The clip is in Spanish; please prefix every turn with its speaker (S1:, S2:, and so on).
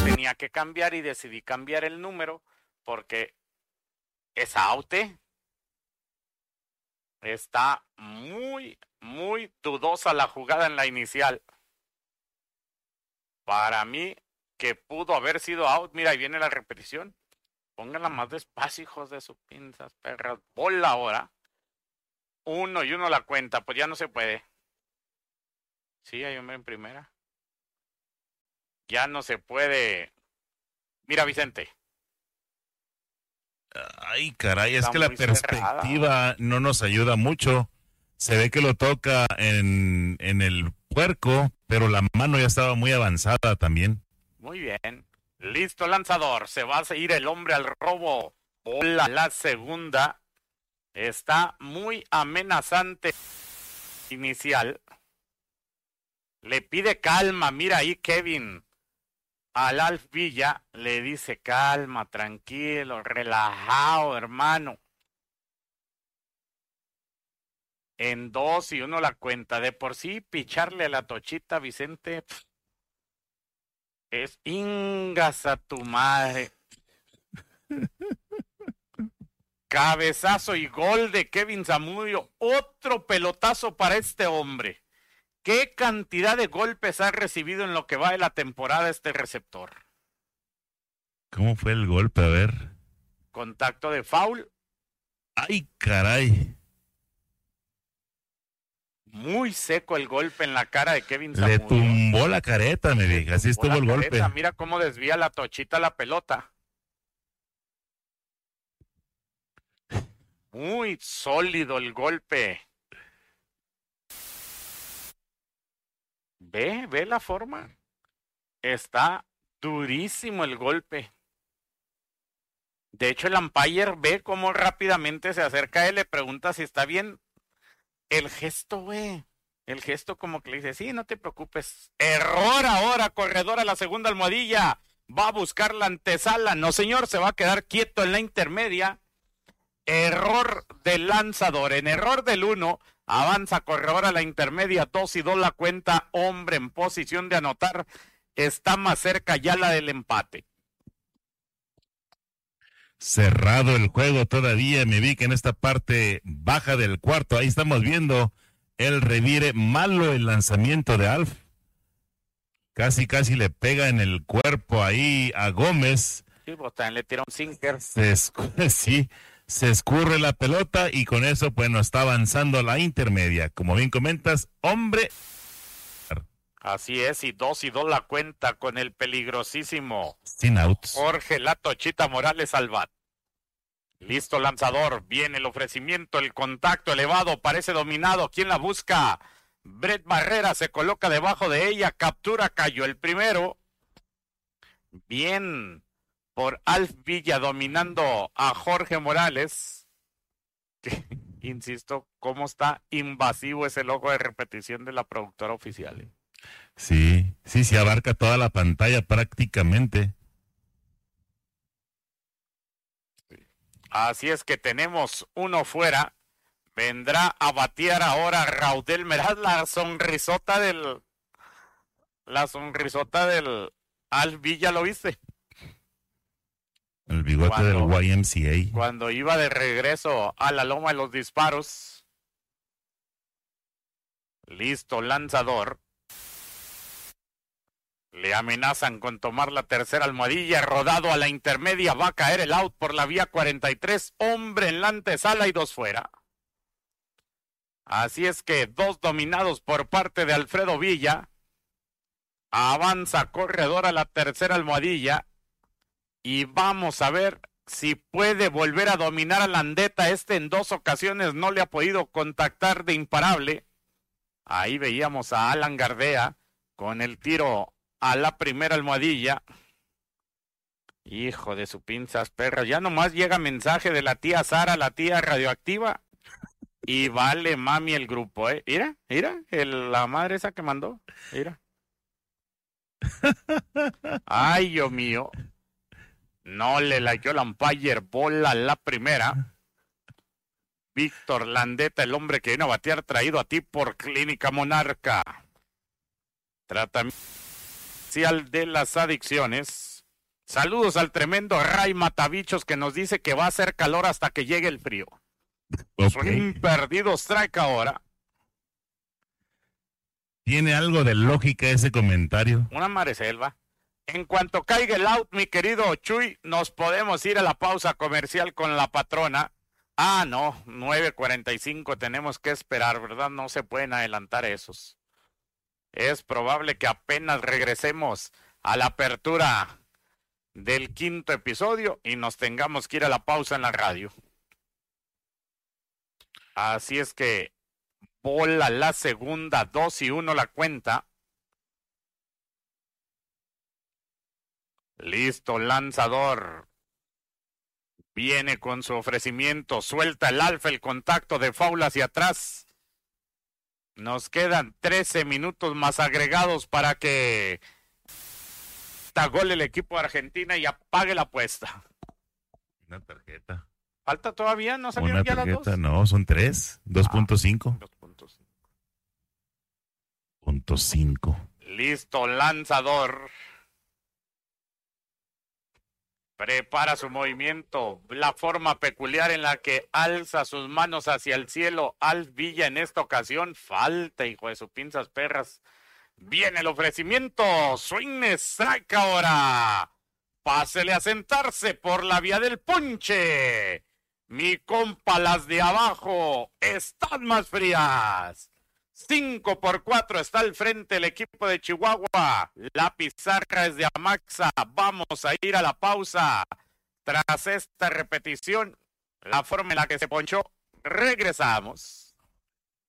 S1: tenía que cambiar y decidí cambiar el número porque esa aute está muy, muy dudosa la jugada en la inicial. Para mí, que pudo haber sido out. Mira, ahí viene la repetición. Pónganla más despacio, hijos de sus pinzas, perras. Bola ahora. 1-1 la cuenta, pues ya no se puede. Sí, hay hombre en primera. Ya no se puede. Mira, Vicente.
S2: Ay, caray, es
S1: Está
S2: que la
S1: muy
S2: perspectiva
S1: cerrada.
S2: no nos ayuda mucho. Se ve que lo toca en el puerco, pero la mano ya estaba muy avanzada también.
S1: Muy bien. Listo, lanzador. Se va a seguir el hombre al robo. Bola la segunda. Está muy amenazante. Inicial. Le pide calma. Mira ahí, Kevin. Al Alf Villa le dice calma, tranquilo, relajado, hermano. En 2-1 la cuenta. De por sí, picharle a la tochita, Vicente, es ingas a tu madre. Cabezazo y gol de Kevin Zamudio. Otro pelotazo para este hombre. ¿Qué cantidad de golpes ha recibido en lo que va de la temporada este receptor?
S2: ¿Cómo fue el golpe? A ver.
S1: Contacto de foul.
S2: Ay, caray.
S1: Muy seco el golpe en la cara de Kevin
S2: Le
S1: Zamudio.
S2: tumbó la careta, me dije. Así estuvo el golpe.
S1: Mira cómo desvía la tochita la pelota. Muy sólido el golpe. ¿Ve la forma? Está durísimo el golpe. De hecho, el umpire ve cómo rápidamente se acerca a él, le pregunta si está bien. El gesto, güey. El gesto como que le dice, sí, no te preocupes. Error ahora, corredor a la segunda almohadilla. Va a buscar la antesala. No, señor, se va a quedar quieto en la intermedia. Error del lanzador. En error del 1, avanza corredor a la intermedia. 2-2 la cuenta. Hombre en posición de anotar. Está más cerca ya la del empate.
S2: Cerrado el juego todavía, me vi que en esta parte baja del cuarto, ahí estamos viendo el revire, malo el lanzamiento de Alf. Casi le pega en el cuerpo ahí a Gómez.
S1: Sí, pues también le tira un sinker.
S2: Sí, se escurre la pelota y con eso, bueno, está avanzando la intermedia. Como bien comentas, hombre.
S1: Así es, y 2-2 la cuenta con el peligrosísimo
S2: sin outs.
S1: Jorge La Tochita Morales al bat. Listo lanzador, viene el ofrecimiento, el contacto elevado, parece dominado. ¿Quién la busca? Brett Barrera se coloca debajo de ella, captura, cayó el primero. Bien por Alf Villa dominando a Jorge Morales. Insisto, cómo está invasivo ese logo de repetición de la productora oficial.
S2: Sí, abarca toda la pantalla prácticamente.
S1: Así es que tenemos uno fuera. Vendrá a batear ahora Raudel Meraz, la sonrisota del Alf Villa, ¿lo viste?
S2: El bigote del YMCA.
S1: Cuando iba de regreso a la loma de los disparos. Listo, lanzador. Le amenazan con tomar la tercera almohadilla, rodado a la intermedia, va a caer el out por la vía 43, hombre en la antesala y 2 fuera. Así es que 2 dominados por parte de Alfredo Villa. Avanza corredor a la tercera almohadilla y vamos a ver si puede volver a dominar a Landeta. En 2 ocasiones no le ha podido contactar de imparable. Ahí veíamos a Alan Gardea con el tiro a la primera almohadilla. Hijo de su pinzas, perra. Ya nomás llega mensaje de la tía Sara, la tía radioactiva. Y vale mami el grupo, ¿eh? Mira, la madre esa que mandó. Mira. Ay, Dios mío. No le likeó el umpire, bola la primera. Víctor Landeta, el hombre que viene a batear, traído a ti por Clínica Monarca. Tratamiento de las adicciones. Saludos al tremendo Ray Matabichos que nos dice que va a hacer calor hasta que llegue el frío.
S2: Okay.
S1: Un perdido strike ahora.
S2: ¿Tiene algo de lógica ese comentario?
S1: Una mareselva. En cuanto caiga el out, mi querido Chuy, nos podemos ir a la pausa comercial con la patrona. Ah, no, 9:45 tenemos que esperar, ¿verdad? No se pueden adelantar esos. Es probable que apenas regresemos a la apertura del quinto episodio y nos tengamos que ir a la pausa en la radio. Así es que bola la segunda, 2-1 la cuenta. Listo, lanzador. Viene con su ofrecimiento, suelta el alfa, el contacto de foul hacia atrás. Nos quedan 13 minutos más agregados para que gol el equipo de Argentina y apague la apuesta.
S2: Una tarjeta.
S1: ¿Falta todavía? ¿No salieron ya las dos?
S2: No, son 3. 2.5.
S1: 2.5. Listo, lanzador. Prepara su movimiento, la forma peculiar en la que alza sus manos hacia el cielo. Alf Villa en esta ocasión. Falta, hijo de sus pinzas perras. Viene el ofrecimiento. Swing strike ahora. Pásele a sentarse por la vía del ponche. Mi compa, las de abajo están más frías. 5-4 está al frente el equipo de Chihuahua. La pizarra es de Amaxa. Vamos a ir a la pausa. Tras esta repetición, la forma en la que se ponchó, regresamos.